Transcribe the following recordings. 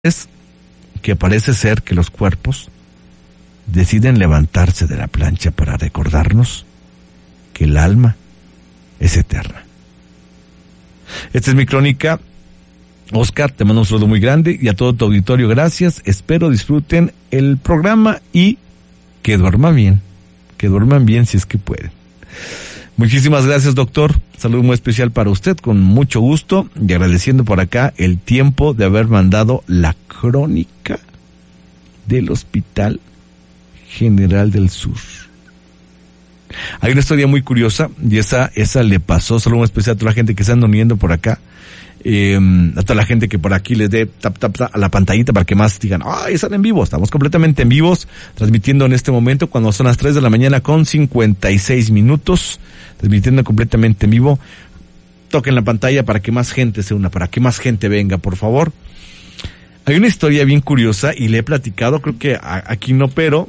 es que parece ser que los cuerpos deciden levantarse de la plancha para recordarnos que el alma es eterna. Esta es mi crónica. Oscar, te mando un saludo muy grande y a todo tu auditorio, gracias. Espero disfruten el programa y que duerman bien si es que pueden. Muchísimas gracias, doctor. Saludo muy especial para usted, con mucho gusto, y agradeciendo por acá el tiempo de haber mandado la crónica del Hospital General del Sur. Hay una historia muy curiosa, y esa le pasó. Saludo muy especial a toda la gente que se anda uniendo por acá. A toda la gente que por aquí les dé tap a la pantallita para que más digan, ¡ay, están en vivo! Estamos completamente en vivos, transmitiendo en este momento cuando son las 3 de la mañana con 56 minutos, transmitiendo completamente en vivo. Toquen la pantalla para que más gente se una, para que más gente venga, por favor. Hay una historia bien curiosa y le he platicado, creo que aquí no, pero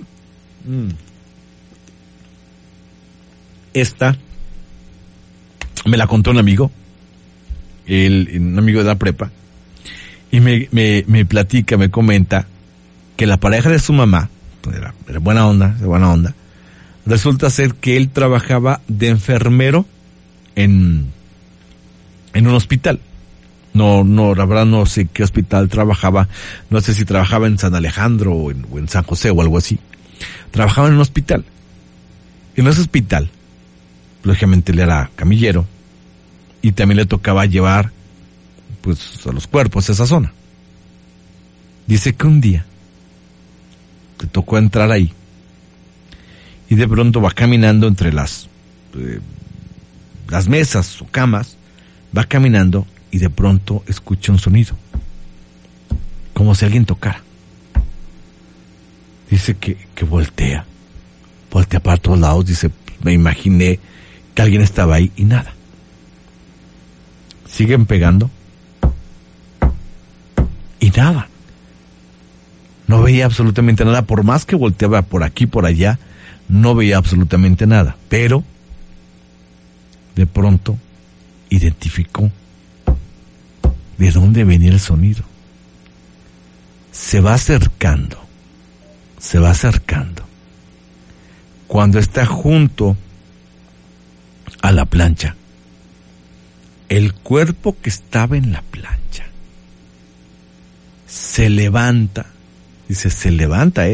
esta me la contó un amigo. Un amigo de la prepa, y me platica, me comenta que la pareja de su mamá, era buena onda, resulta ser que él trabajaba de enfermero en un hospital. No, la verdad no sé qué hospital trabajaba, no sé si trabajaba en San Alejandro o en San José o algo así. Trabajaba en un hospital. En ese hospital, lógicamente él era camillero, y también le tocaba llevar, pues, a los cuerpos a esa zona. Dice que un día le tocó entrar ahí y de pronto va caminando entre las mesas o camas, va caminando y de pronto escucha un sonido, como si alguien tocara. Dice que voltea para todos lados. Dice, me imaginé que alguien estaba ahí y nada. Siguen pegando y nada. No veía absolutamente nada. Por más que volteaba por aquí, por allá, no veía absolutamente nada. Pero de pronto identificó de dónde venía el sonido. Se va acercando. Cuando está junto a la plancha, el cuerpo que estaba en la plancha se levanta, dice, se levanta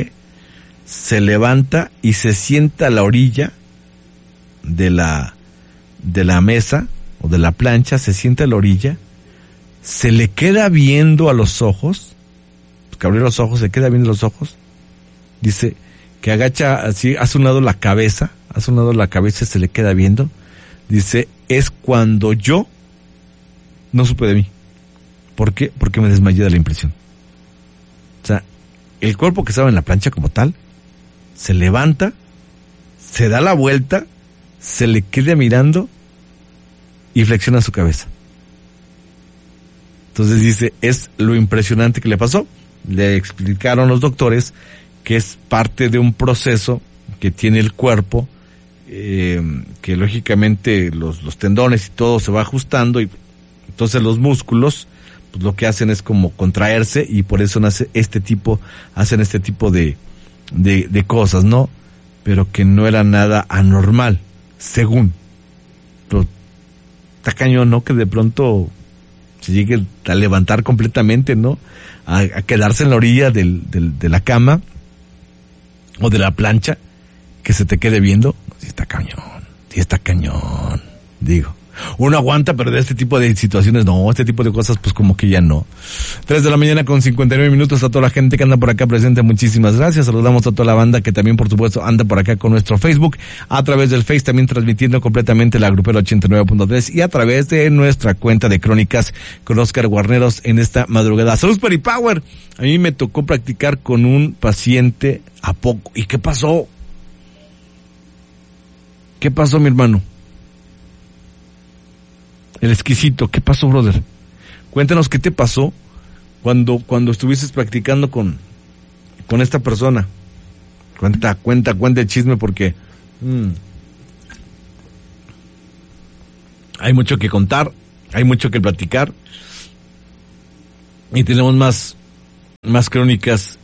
y se sienta a la orilla de la mesa o de la plancha, se sienta a la orilla, se le queda viendo a los ojos, que abrió los ojos, se queda viendo los ojos, dice que agacha así, hace un lado la cabeza y se le queda viendo, dice, es cuando yo no supe de mí. ¿Por qué? Porque me desmayé de la impresión. O sea, el cuerpo que estaba en la plancha como tal, se levanta, se da la vuelta, se le queda mirando y flexiona su cabeza. Entonces dice, es lo impresionante que le pasó. Le explicaron los doctores que es parte de un proceso que tiene el cuerpo, que lógicamente los tendones y todo se va ajustando, y entonces los músculos, pues lo que hacen es como contraerse, y por eso hacen este tipo de cosas, ¿no? Pero que no era nada anormal, según. Pero está cañón, ¿no? Que de pronto se llegue a levantar completamente, ¿no? A quedarse en la orilla de la cama o de la plancha, que se te quede viendo. Sí está cañón, digo. Uno aguanta, pero de este tipo de situaciones no, este tipo de cosas pues como que ya no. 3 de la mañana con 59 minutos, a toda la gente que anda por acá presente, muchísimas gracias. Saludamos a toda la banda que también por supuesto anda por acá con nuestro Facebook, a través del Face también transmitiendo completamente la Grupera 89.3 y a través de nuestra cuenta de crónicas con Oscar Guarneros en esta madrugada. Saludos Peri Power. A mí me tocó practicar con un paciente a poco. ¿Y qué pasó? ¿Qué pasó, mi hermano? El exquisito, ¿qué pasó, brother? Cuéntanos qué te pasó cuando estuviste practicando con esta persona. Cuenta el chisme, porque hay mucho que contar, hay mucho que platicar, y tenemos más Más crónicas.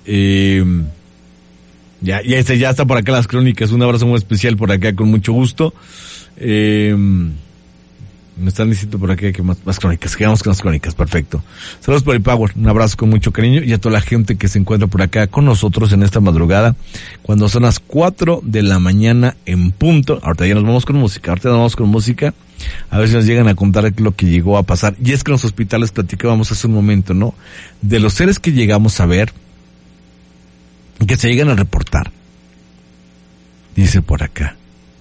Ya está por acá las crónicas. Un abrazo muy especial por acá, con mucho gusto. Me están diciendo por acá que más crónicas. Quedamos con las crónicas, perfecto. Saludos por el Power, un abrazo con mucho cariño, y a toda la gente que se encuentra por acá con nosotros en esta madrugada, cuando son las 4 de la mañana en punto. Ahorita ya nos vamos con música, a ver si nos llegan a contar lo que llegó a pasar. Y es que en los hospitales platicábamos hace un momento, ¿no? De los seres que llegamos a ver, que se llegan a reportar. Dice por acá.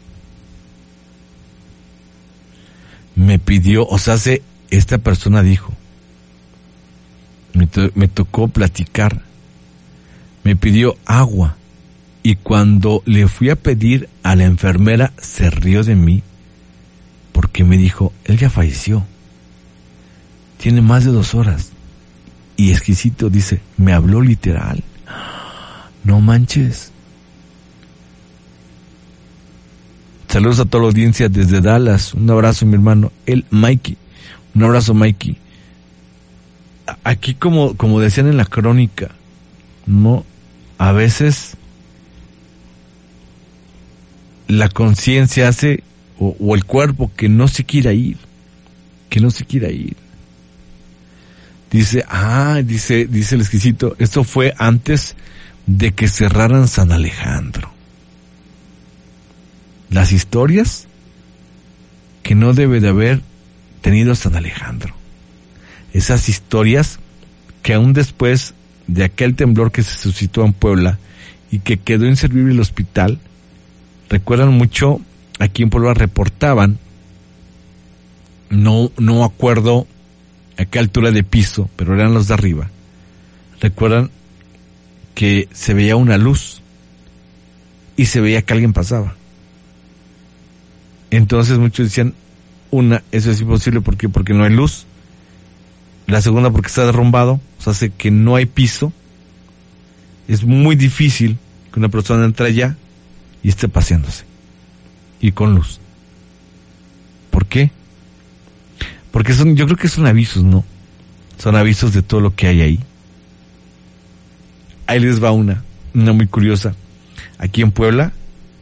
Me pidió, esta persona dijo, me tocó platicar, me pidió agua, y cuando le fui a pedir a la enfermera se rió de mí, porque me dijo, él ya falleció, tiene más de 2 horas, y exquisito, dice, me habló literal, no manches. Saludos a toda la audiencia desde Dallas. Un abrazo, mi hermano. Mikey. Un abrazo, Mikey. Aquí, como decían en la crónica, ¿no? A veces la conciencia hace, o el cuerpo, que no se quiera ir. Dice el exquisito, esto fue antes de que cerraran San Alejandro. Las historias que no debe de haber tenido San Alejandro. Esas historias que aún después de aquel temblor que se suscitó en Puebla y que quedó inservible el hospital, recuerdan mucho, aquí en Puebla reportaban, no acuerdo a qué altura de piso, pero eran los de arriba, recuerdan que se veía una luz y se veía que alguien pasaba. Entonces muchos decían, eso es imposible, ¿por qué? Porque no hay luz. La segunda, porque está derrumbado, hace que no hay piso. Es muy difícil que una persona entre allá y esté paseándose. Y con luz. ¿Por qué? Porque yo creo que son avisos, ¿no? Son avisos de todo lo que hay ahí. Ahí les va una muy curiosa. Aquí en Puebla,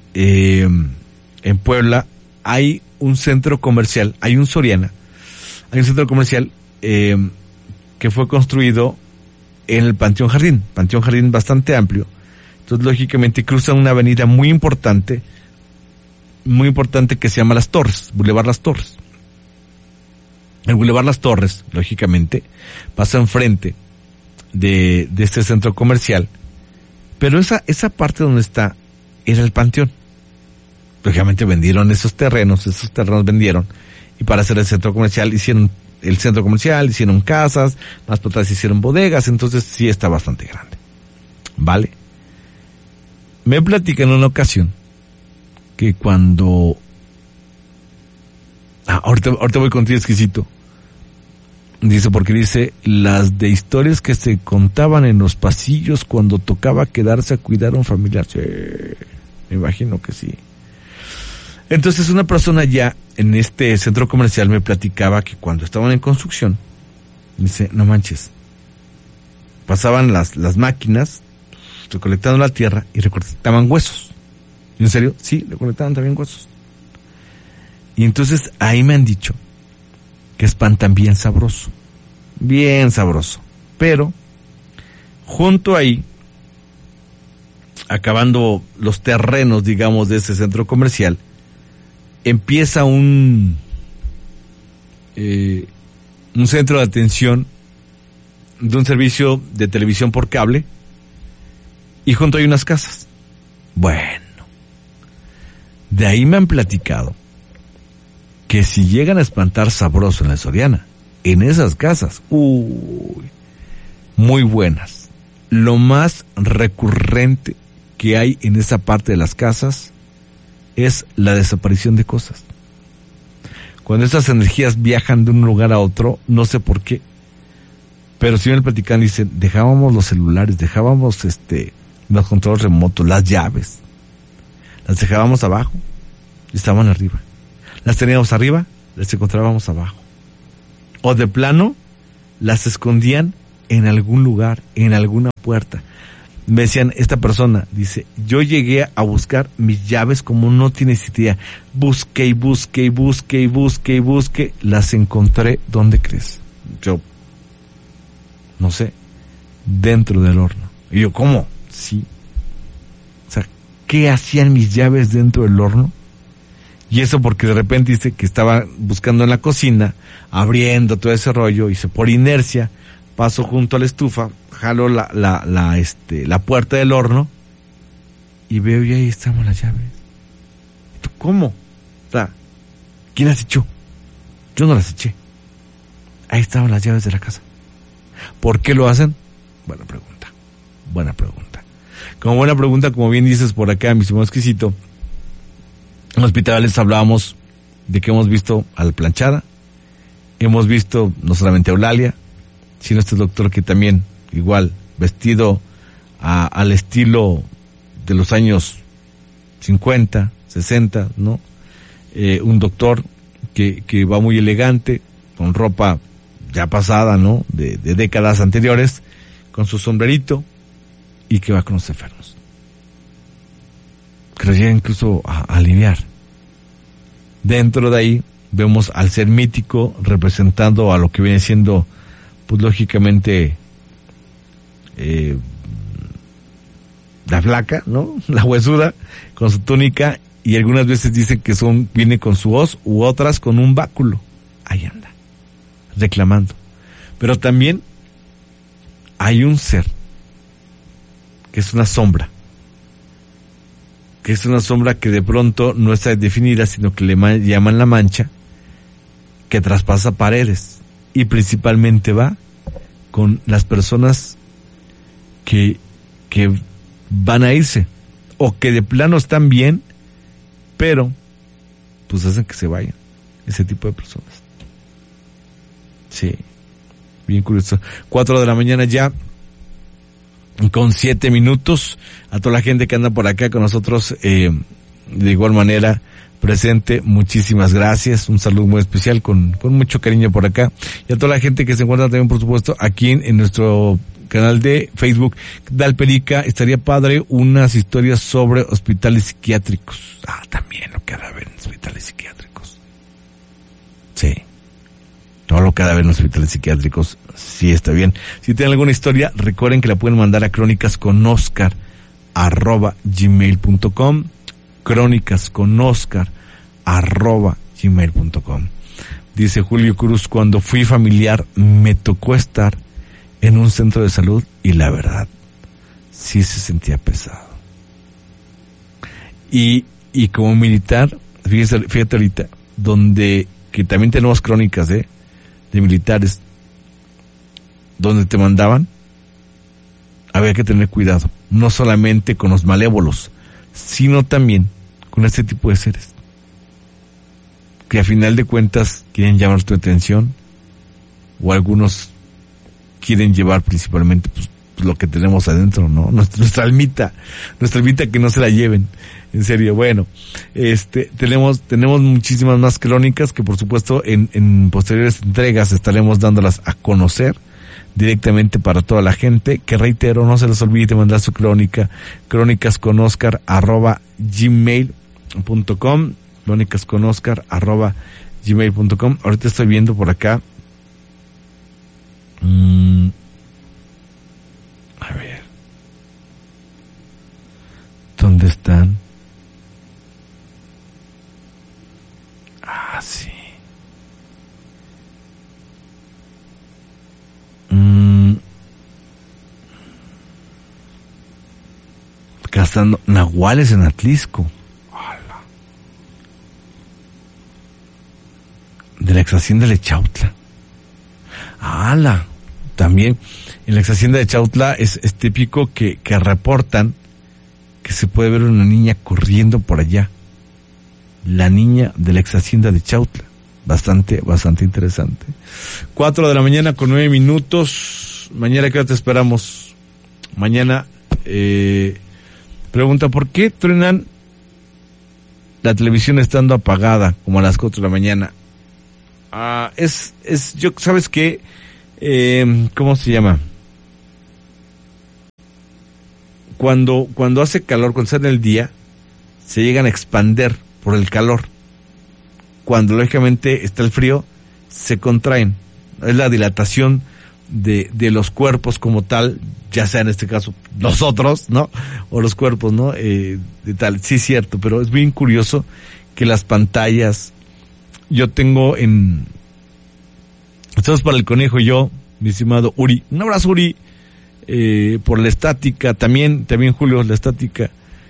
hay un centro comercial, hay un Soriana, hay un centro comercial que fue construido en el Panteón Jardín bastante amplio. Entonces, lógicamente, cruza una avenida muy importante que se llama Las Torres, Boulevard Las Torres. El Boulevard Las Torres, lógicamente, pasa enfrente de este centro comercial, pero esa parte donde está era el panteón. Lógicamente vendieron esos terrenos vendieron, y para hacer el centro comercial hicieron casas, más por atrás hicieron bodegas, entonces sí está bastante grande. ¿Vale? Me platican en una ocasión que cuando... ahorita voy contigo, exquisito. Dice, las de historias que se contaban en los pasillos cuando tocaba quedarse a cuidar a un familiar. Sí, me imagino que sí. Entonces una persona ya en este centro comercial me platicaba que cuando estaban en construcción, dice, no manches, pasaban las máquinas recolectando la tierra y recolectaban huesos. ¿En serio? Sí, recolectaban también huesos. Y entonces ahí me han dicho que espantan bien sabroso, pero junto ahí, acabando los terrenos, digamos, de ese centro comercial, empieza un centro de atención de un servicio de televisión por cable, y junto hay unas casas. Bueno, de ahí me han platicado que si llegan a espantar sabroso en la Soriana, en esas casas, muy buenas. Lo más recurrente que hay en esa parte de las casas es la desaparición de cosas. Cuando estas energías viajan de un lugar a otro, no sé por qué, pero si me platican, dicen, dejábamos los celulares, dejábamos los controles remotos, las llaves, las dejábamos abajo y estaban arriba. Las teníamos arriba, las encontrábamos abajo. O de plano, las escondían en algún lugar, en alguna puerta. Me decían, esta persona, dice, yo llegué a buscar mis llaves como no tienes idea. Busqué y busqué y busqué y busqué y busqué. Las encontré, ¿dónde crees? Yo, no sé, dentro del horno. Y yo, ¿cómo? Sí. O sea, ¿qué hacían mis llaves dentro del horno? Y eso porque de repente dice que estaba buscando en la cocina, abriendo todo ese rollo, y por inercia paso junto a la estufa, jalo la puerta del horno y veo y ahí estamos las llaves. ¿Tú cómo? O sea, ¿quién las echó? Yo no las eché. Ahí estaban las llaves de la casa. ¿Por qué lo hacen? Buena pregunta. Como buena pregunta, como bien dices por acá, mi estimado exquisito, en hospitales hablábamos de que hemos visto a la planchada, hemos visto no solamente a Eulalia, sino este doctor que también, igual, vestido al estilo de los años 50, 60, ¿no? Un doctor que va muy elegante, con ropa ya pasada, ¿no? De décadas anteriores, con su sombrerito, y que va con los enfermos. Creía incluso a aliviar. Dentro de ahí vemos al ser mítico representando a lo que viene siendo, pues lógicamente, la flaca, ¿no? La huesuda, con su túnica, y algunas veces dicen que viene con su hoz, u otras con un báculo. Ahí anda, reclamando. Pero también hay un ser que es una sombra, que de pronto no está definida, sino que le llaman la mancha, que traspasa paredes, y principalmente va con las personas que van a irse, o que de plano están bien, pero pues hacen que se vayan, ese tipo de personas. Sí, bien curioso. 4 de la mañana ya, con 7 minutos, a toda la gente que anda por acá con nosotros, de igual manera presente, muchísimas gracias, un saludo muy especial con mucho cariño por acá, y a toda la gente que se encuentra también, por supuesto, aquí en nuestro canal de Facebook, Dalperica. Estaría padre unas historias sobre hospitales psiquiátricos. También lo que ha de haber en hospitales psiquiátricos. Sí. Todo lo que ha de haber en hospitales psiquiátricos, sí está bien. Si tienen alguna historia, recuerden que la pueden mandar a crónicasconoscar@gmail.com, crónicasconoscar@gmail.com. Dice Julio Cruz, cuando fui familiar me tocó estar en un centro de salud y la verdad, sí se sentía pesado. Y como militar, fíjate ahorita, donde, que también tenemos crónicas, de militares, donde te mandaban, había que tener cuidado, no solamente con los malévolos, sino también con este tipo de seres, que a final de cuentas quieren llamar tu atención, o algunos quieren llevar principalmente pues lo que tenemos adentro, ¿no? Nuestra almita que no se la lleven. En serio, bueno, tenemos muchísimas más crónicas que por supuesto en posteriores entregas estaremos dándolas a conocer directamente para toda la gente, que reitero, no se les olvide mandar su crónica, crónicasconoscar@gmail.com, crónicasconoscar@gmail.com. Ahorita estoy viendo por acá, a ver, ¿dónde están? Sí. Gastando nahuales en Atlisco. De la ex hacienda de Chautla. También en la ex hacienda de Chautla es típico que reportan que se puede ver una niña corriendo por allá. La niña de la ex hacienda de Chautla. Bastante interesante. 4 de la mañana con 9 minutos. Mañana, ¿qué hora te esperamos? Mañana, pregunta, ¿por qué truenan la televisión estando apagada como a las 4 de la mañana? Yo, ¿sabes qué? ¿Cómo se llama? cuando hace calor, cuando está en el día, se llegan a expander por el calor. Cuando lógicamente está el frío, se contraen. Es la dilatación de los cuerpos como tal, ya sea en este caso nosotros, ¿no? O los cuerpos, ¿no? De tal, sí es cierto, pero es bien curioso que las pantallas, yo tengo estamos para el conejo y yo, mi estimado Uri, un abrazo Uri, por la estática, también Julio, la estática,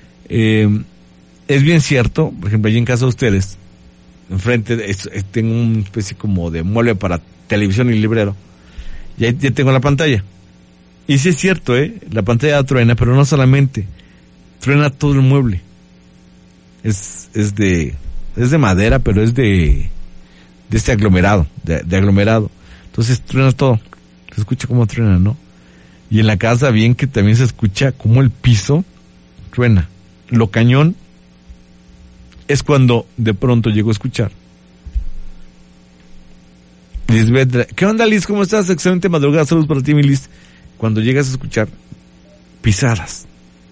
es bien cierto, por ejemplo, allí en casa de ustedes, enfrente tengo una especie como de mueble para televisión y librero, y ahí ya tengo la pantalla. Y sí es cierto, la pantalla truena, pero no solamente, truena todo el mueble. Es de madera, pero es de este aglomerado, de aglomerado. Entonces truena todo. Se escucha cómo truena, ¿no? Y en la casa bien que también se escucha cómo el piso truena. Lo cañón es cuando de pronto llego a escuchar. Lisbeth, ¿qué onda Liz? ¿Cómo estás? Excelente madrugada, saludos para ti mi Liz. Cuando llegas a escuchar pisadas.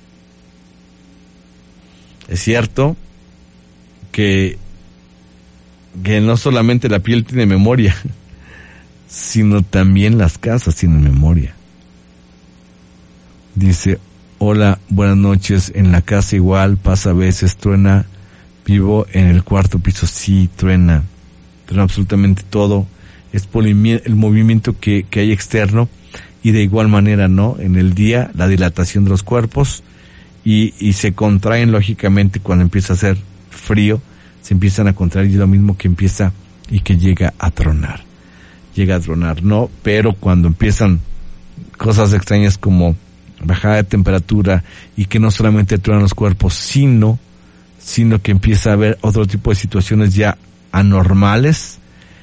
Es cierto que no solamente la piel tiene memoria, sino también las casas tienen memoria. Dice, hola, buenas noches, en la casa igual pasa a veces, truena, vivo en el cuarto piso, sí, truena absolutamente todo, es por el movimiento que hay externo, y de igual manera, ¿no? En el día, la dilatación de los cuerpos, y se contraen lógicamente cuando empieza a hacer frío, se empiezan a contraer, y es lo mismo que empieza y que llega a tronar, ¿no? Pero cuando empiezan cosas extrañas como bajada de temperatura, y que no solamente truenan los cuerpos, sino que empieza a haber otro tipo de situaciones ya anormales,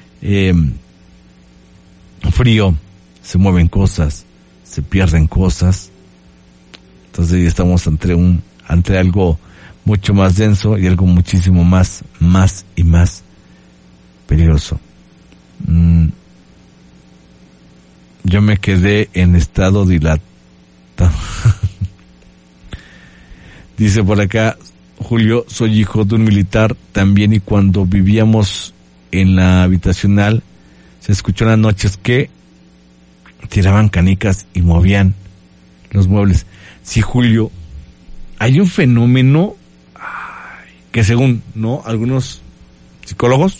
frío, se mueven cosas, se pierden cosas, entonces ya estamos ante algo mucho más denso y algo muchísimo más y más peligroso. Yo me quedé en estado dilatado. Dice por acá Julio, soy hijo de un militar también, y cuando vivíamos en la habitacional se escuchó en las noches que tiraban canicas y movían los muebles. Sí, Julio, hay un fenómeno que según, ¿no?, algunos psicólogos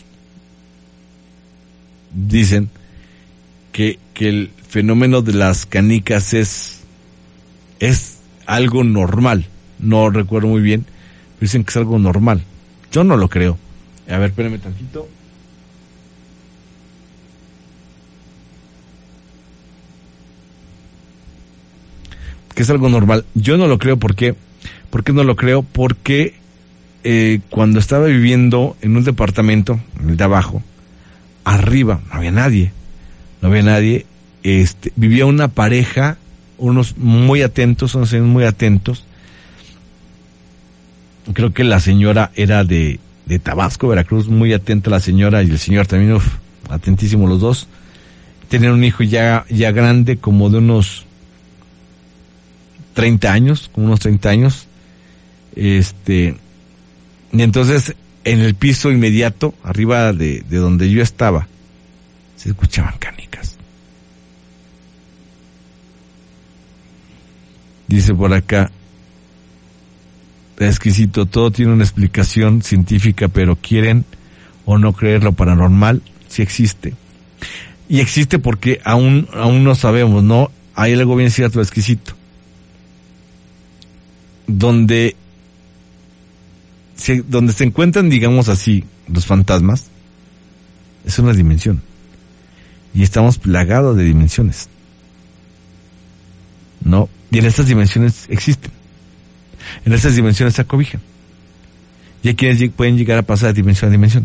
dicen que el fenómeno de las canicas es algo normal. No recuerdo muy bien, pero dicen que es algo normal. Yo no lo creo. A ver, espérame tantito. Que es algo normal. Yo no lo creo. ¿Por qué? ¿Por qué no lo creo? Porque cuando estaba viviendo en un departamento, en el de abajo, arriba no había nadie. Vivía una pareja, unos señores muy atentos. Creo que la señora era de Tabasco, Veracruz, muy atenta la señora, y el señor también, atentísimos los dos. Tenían un hijo ya grande, como de unos 30 años, y entonces en el piso inmediato, arriba de donde yo estaba, se escuchaban canicas. Dice por acá, exquisito, todo tiene una explicación científica, pero quieren o no creer, lo paranormal sí existe. Y existe porque aún no sabemos, ¿no? Hay algo bien cierto, exquisito. Donde se encuentran, digamos así, los fantasmas, es una dimensión. Y estamos plagados de dimensiones, ¿no? Y en estas dimensiones existen. En estas dimensiones se acobijan. Y hay quienes pueden llegar a pasar de dimensión a dimensión.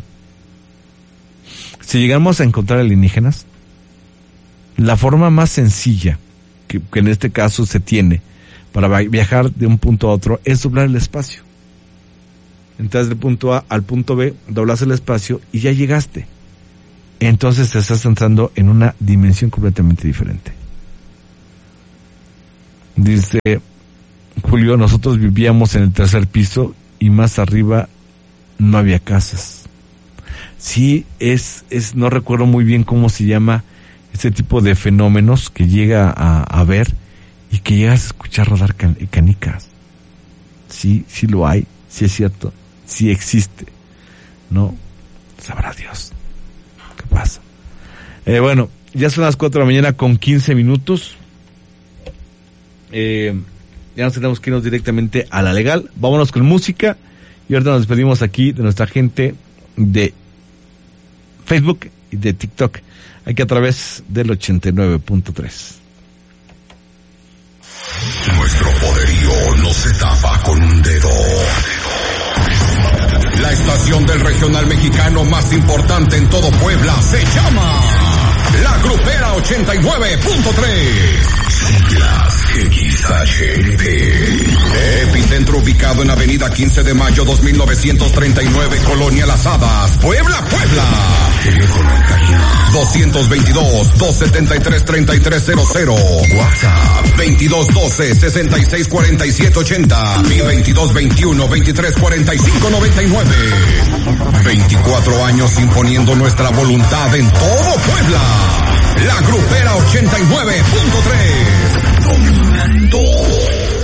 Si llegamos a encontrar alienígenas, la forma más sencilla que en este caso se tiene para viajar de un punto a otro es doblar el espacio. Entras del punto A al punto B, doblas el espacio y ya llegaste. Entonces te estás entrando en una dimensión completamente diferente. Dice Julio, nosotros vivíamos en el tercer piso y más arriba no había casas. Sí, no recuerdo muy bien cómo se llama este tipo de fenómenos que llega a ver y que llegas a escuchar rodar canicas. Sí lo hay, sí es cierto, sí existe, ¿no? Sabrá Dios qué pasa. Bueno, ya son las 4 de la mañana con 15 minutos. Ya nos tenemos que irnos directamente a la legal. Vámonos con música y ahorita nos despedimos aquí de nuestra gente de Facebook y de TikTok, aquí a través del 89.3. Nuestro poderío no se tapa con un dedo. La estación del regional mexicano más importante en todo Puebla se llama La Grupera 89.3. Siglas XHNP. Epicentro ubicado en Avenida 15 de Mayo 2939, Colonia Las Hadas, Puebla. Teléfono en cabina 222-273-3300. WhatsApp 2212-664780 y 2221-234599. 24 años imponiendo nuestra voluntad en todo Puebla. La Grupera 89.3. Dominando.